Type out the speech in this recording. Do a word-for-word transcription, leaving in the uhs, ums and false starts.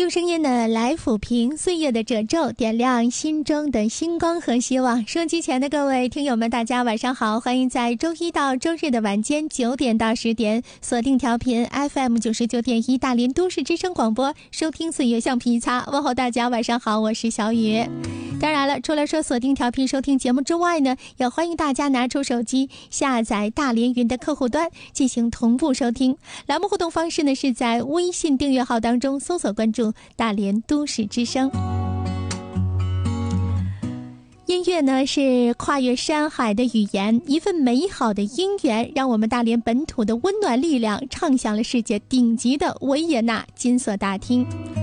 用声音呢来抚平岁月的褶皱，点亮心中的星光和希望。收机前的各位听友们，大家晚上好，欢迎在周一到周日的晚间九点到十点锁定调频 F M 九十九点一大连都市之声广播，收听岁月橡皮擦。问候大家晚上好，我是小雨。当然了，除了说锁定调频收听节目之外呢，也欢迎大家拿出手机下载大连云的客户端进行同步收听。栏目互动方式呢是在微信订阅号当中搜索关注大连都市之声。音乐呢是跨越山海的语言，一份美好的姻缘让我们大连本土的温暖力量唱响了世界顶级的维也纳金色大厅。